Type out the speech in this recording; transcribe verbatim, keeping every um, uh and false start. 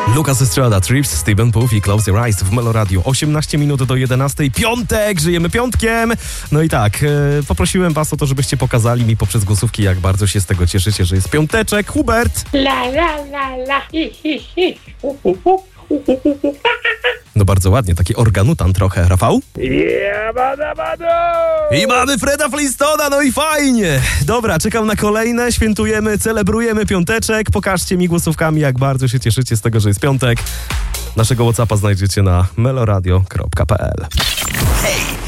Lucas Estrada, Trips, Steven Puff i Close Your Eyes w Melo Radio. osiemnaście minut do jedenastej. Piątek! Żyjemy piątkiem! No i tak, e, poprosiłem was o to, żebyście pokazali mi poprzez głosówki, jak bardzo się z tego cieszycie, że jest piąteczek. Hubert! La la la la hi hi hi hu, hu, hu. No bardzo ładnie, taki organutan trochę. Rafał? Jabadabadu! I mamy Freda Flintstona, no i fajnie! Dobra, czekam na kolejne, świętujemy, celebrujemy piąteczek. Pokażcie mi głosówkami, jak bardzo się cieszycie z tego, że jest piątek. Naszego WhatsAppa znajdziecie na meloradio kropka p l. Hej!